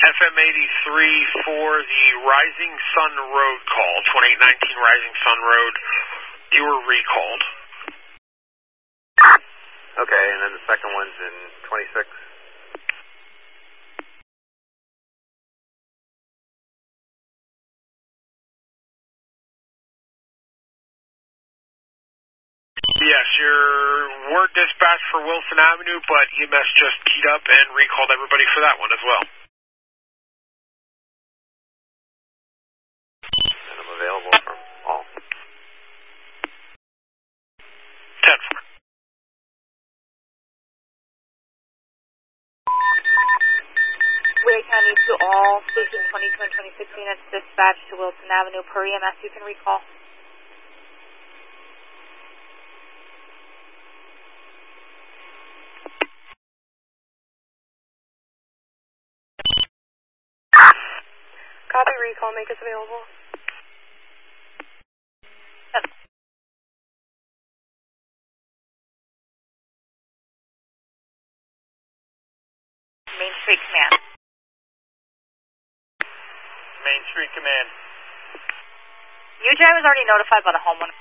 FM 83 for the Rising Sun Road call, 2819 Rising Sun Road. You were recalled. Okay, and then the second one's in 26. Yes, your word dispatch for Wilson Avenue, but EMS just keyed up and recalled everybody for that one as well. And I'm available from all. 10-4. Wake County to all Station 22 and 26 units dispatch to Wilson Avenue per EMS. You can recall. Copy, recall, make us available. Main Street Command. Main Street Command. UJ was already notified by the homeowner.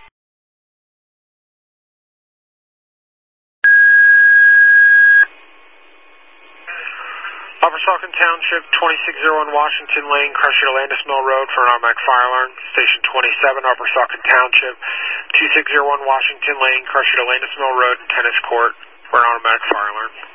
Upper Saucon Township, 2601 Washington Lane, Crusher to Landis Mill Road for an automatic fire alarm. Station 27, Upper Saucon Township, 2601 Washington Lane, Crusher to Landis Mill Road and Tennis Court for an automatic fire alarm.